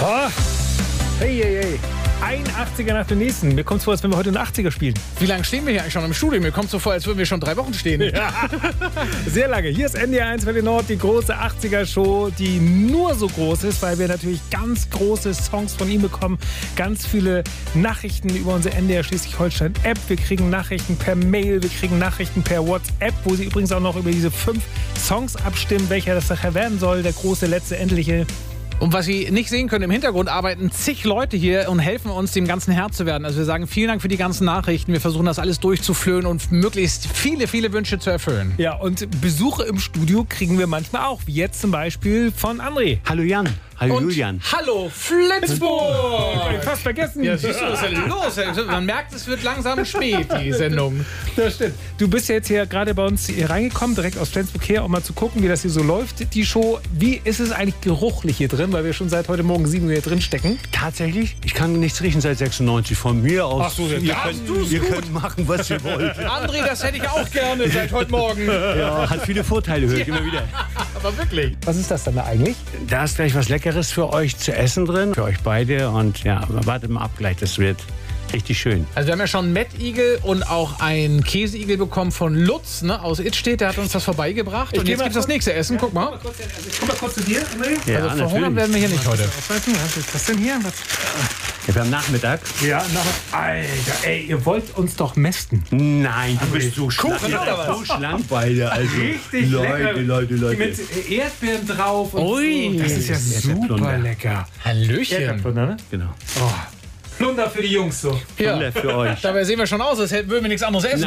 Oh, hey, hey, hey. Ein 80er nach dem nächsten. Mir kommt es vor, als wenn wir heute einen 80er spielen. Wie lange stehen wir hier eigentlich schon im Studio? Mir kommt so vor, als würden wir schon 3 Wochen stehen. Ja. Sehr lange. Hier ist NDR 1 Welle Nord, die große 80er-Show, die nur so groß ist, weil wir natürlich ganz große Songs von ihm bekommen. Ganz viele Nachrichten über unsere NDR Schleswig-Holstein-App. Wir kriegen Nachrichten per Mail, wir kriegen Nachrichten per WhatsApp, wo Sie übrigens auch noch über diese 5 Songs abstimmen, welcher das nachher werden soll. Der große, letzte, endliche. Und was Sie nicht sehen können, im Hintergrund arbeiten zig Leute hier und helfen uns, dem ganzen Herr zu werden. Also wir sagen vielen Dank für die ganzen Nachrichten. Wir versuchen das alles durchzuflöhen und möglichst viele, viele Wünsche zu erfüllen. Ja, und Besuche im Studio kriegen wir manchmal auch, wie jetzt zum Beispiel von André. Hallo Jan. Hallo Und Julian. hallo Flensburg! Ich fast vergessen. Ja, siehst du, was ist denn los? Man merkt, es wird langsam spät, die Sendung. Das stimmt. Du bist ja jetzt hier gerade bei uns hier reingekommen, direkt aus Flensburg her, um mal zu gucken, wie das hier so läuft, die Show. Wie ist es eigentlich geruchlich hier drin, weil wir schon seit heute Morgen 7 Uhr hier drin stecken? Tatsächlich, ich kann nichts riechen seit 96. Von mir aus. Ach so, ihr könnt machen, was ihr wollt. André, das hätte ich auch gerne seit heute Morgen. Ja, hat viele Vorteile, höre ich immer wieder. Aber wirklich. Was ist das dann da eigentlich? Da ist gleich was Leckeres für euch zu essen drin, für euch beide. Und ja, wartet mal ab gleich, das wird richtig schön. Also wir haben ja schon einen Mettigel und auch einen Käseigel bekommen von Lutz, ne, aus Itstedt. Der hat uns das vorbeigebracht. Und jetzt gibt es das nächste Essen. Guck mal. Komm mal kurz zu dir, André. Ja, Also verhungern werden wir hier nicht heute. Was ist das denn hier? Ja, wir haben Nachmittag. Ja, Alter, ey, ihr wollt uns doch mästen. Nein, du bist so schlank. Kuchen oder was? So schlank beide. Also, Richtig Leute, lecker. Mit Erdbeeren drauf. Und Ui. so. Das ist ja super Erdbeerplunder. lecker. Hallöchen. Erdbeerplunder, ne? Genau. Oh. Plunder für die Jungs so. Ja. Für euch. Dabei sehen wir schon aus, als würden wir nichts anderes essen.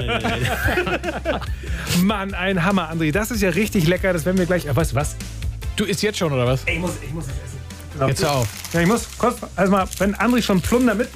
Nein. Mann, ein Hammer, André. Das ist ja richtig lecker. Das werden wir gleich. Weißt du was? Du isst jetzt schon, oder was? Ich muss das essen. Jetzt hör auf. Ja, ich muss kurz, also mal, wenn André schon Plunder mit